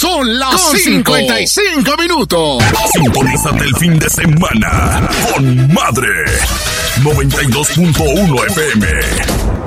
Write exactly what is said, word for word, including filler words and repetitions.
Son las cincuenta y cinco minutos. Sintonízate el fin de semana con Madre noventa y dos punto uno F M.